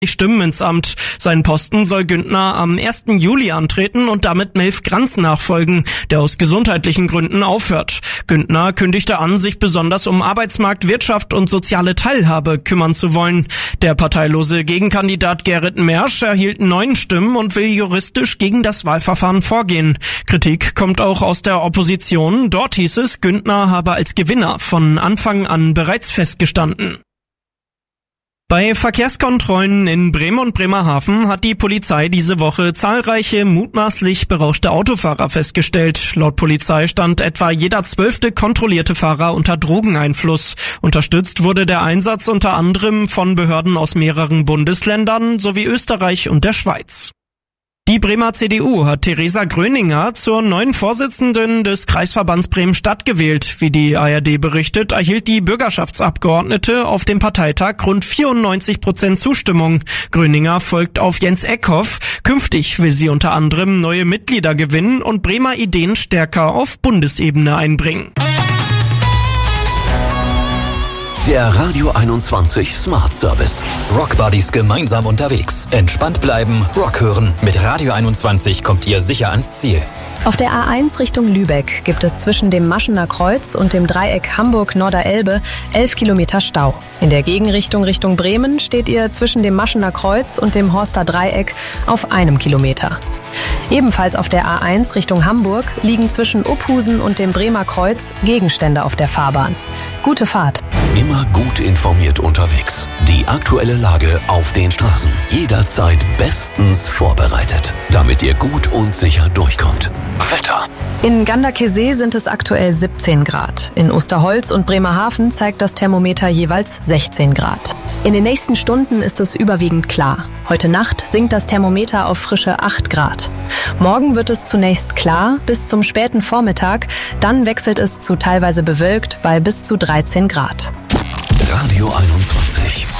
Stimmen ins Amt. Seinen Posten soll Güntner am 1. Juli antreten und damit Milf Granz nachfolgen, der aus gesundheitlichen Gründen aufhört. Güntner kündigte an, sich besonders um Arbeitsmarkt, Wirtschaft und soziale Teilhabe kümmern zu wollen. Der parteilose Gegenkandidat Gerrit Mersch erhielt 9 Stimmen und will juristisch gegen das Wahlverfahren vorgehen. Kritik kommt auch aus der Opposition. Dort hieß es, Güntner habe als Gewinner von Anfang an bereits festgestanden. Bei Verkehrskontrollen in Bremen und Bremerhaven hat die Polizei diese Woche zahlreiche mutmaßlich berauschte Autofahrer festgestellt. Laut Polizei stand etwa jeder 12. kontrollierte Fahrer unter Drogeneinfluss. Unterstützt wurde der Einsatz unter anderem von Behörden aus mehreren Bundesländern sowie Österreich und der Schweiz. Die Bremer CDU hat Theresa Gröninger zur neuen Vorsitzenden des Kreisverbands Bremen-Stadt gewählt. Wie die ARD berichtet, erhielt die Bürgerschaftsabgeordnete auf dem Parteitag rund 94% Zustimmung. Gröninger folgt auf Jens Eckhoff. Künftig will sie unter anderem neue Mitglieder gewinnen und Bremer Ideen stärker auf Bundesebene einbringen. Der Radio 21 Smart Service. Rock Buddies gemeinsam unterwegs. Entspannt bleiben, Rock hören. Mit Radio 21 kommt ihr sicher ans Ziel. Auf der A1 Richtung Lübeck gibt es zwischen dem Maschener Kreuz und dem Dreieck Hamburg-Norderelbe 11 Kilometer Stau. In der Gegenrichtung Richtung Bremen steht ihr zwischen dem Maschener Kreuz und dem Horster Dreieck auf 1 Kilometer. Ebenfalls auf der A1 Richtung Hamburg liegen zwischen Uphusen und dem Bremer Kreuz Gegenstände auf der Fahrbahn. Gute Fahrt. Immer gut informiert unterwegs. Die aktuelle Lage auf den Straßen. Jederzeit bestens vorbereitet, damit ihr gut und sicher durchkommt. Wetter. In Ganderkesee sind es aktuell 17 Grad. In Osterholz und Bremerhaven zeigt das Thermometer jeweils 16 Grad. In den nächsten Stunden ist es überwiegend klar. Heute Nacht sinkt das Thermometer auf frische 8 Grad. Morgen wird es zunächst klar bis zum späten Vormittag. Dann wechselt es zu teilweise bewölkt bei bis zu 13 Grad. Radio 21.